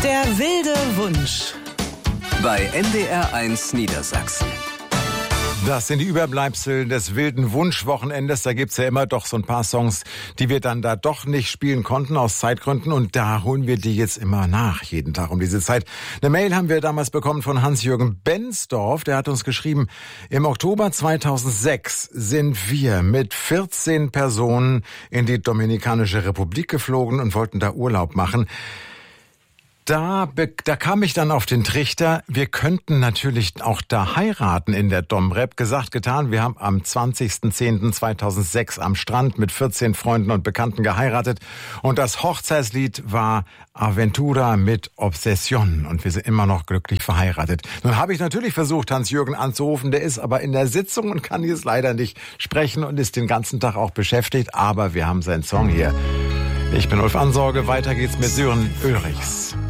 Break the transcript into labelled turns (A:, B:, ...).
A: Der wilde Wunsch.
B: Bei NDR1 Niedersachsen.
C: Das sind die Überbleibsel des wilden Wunschwochenendes. Da gibt's ja immer doch so ein paar Songs, die wir dann da doch nicht spielen konnten aus Zeitgründen. Und da holen wir die jetzt immer nach, jeden Tag um diese Zeit. Eine Mail haben wir damals bekommen von Hans-Jürgen Bensdorf. Der hat uns geschrieben, im Oktober 2006 sind wir mit 14 Personen in die Dominikanische Republik geflogen und wollten da Urlaub machen. Da kam ich dann auf den Trichter, wir könnten natürlich auch da heiraten in der Domrep. Gesagt, getan, wir haben am 20.10.2006 am Strand mit 14 Freunden und Bekannten geheiratet. Und das Hochzeitslied war Aventura mit Obsession. Und wir sind immer noch glücklich verheiratet. Nun habe ich natürlich versucht, Hans-Jürgen anzurufen. Der ist aber in der Sitzung und kann jetzt leider nicht sprechen und ist den ganzen Tag auch beschäftigt. Aber wir haben seinen Song hier. Ich bin Ulf Ansorge. Weiter geht's mit Sören Ulrichs.